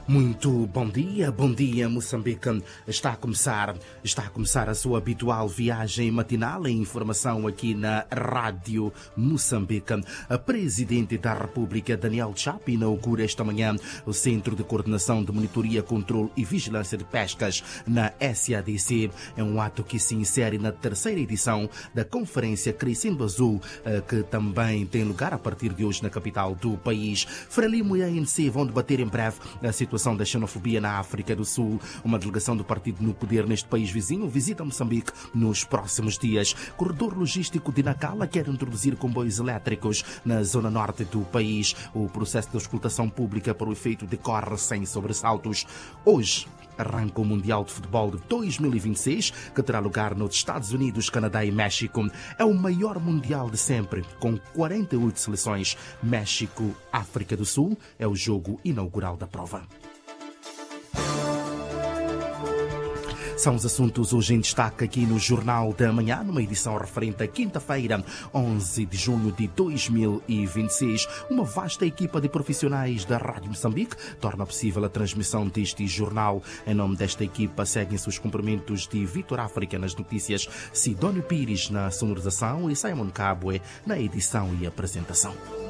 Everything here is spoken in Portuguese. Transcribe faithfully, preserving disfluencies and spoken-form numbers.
Muito bom dia, bom dia Moçambique. Está a começar, está a começar a sua habitual viagem matinal em informação aqui na Rádio Moçambique. A Presidente da República, Daniel Chapo, inaugura esta manhã o Centro de Coordenação de Monitoria, Controlo e Vigilância de Pescas na S A D C. É um ato que se insere na terceira edição da Conferência Crescendo Azul, que também tem lugar a partir de hoje na capital do país. Frelimo e a A N C vão debater em breve a situação da xenofobia na África do Sul. Uma delegação do partido no poder neste país vizinho visita Moçambique nos próximos dias. Corredor logístico de Nacala quer introduzir comboios elétricos na zona norte do país. O processo de auscultação pública para o efeito decorre sem sobressaltos. Hoje arranca o Mundial de Futebol de dois mil e vinte e seis, que terá lugar nos Estados Unidos, Canadá e México. É o maior Mundial de sempre, com quarenta e oito seleções. México, África do Sul é o jogo inaugural da prova. São os assuntos hoje em destaque aqui no Jornal da Manhã, numa edição referente a quinta-feira, onze de junho de dois mil e vinte e seis. Uma vasta equipa de profissionais da Rádio Moçambique torna possível a transmissão deste jornal. Em nome desta equipa, seguem-se os cumprimentos de Vitor África nas notícias, Sidónio Pires na sonorização e Simon Cabwe na edição e apresentação.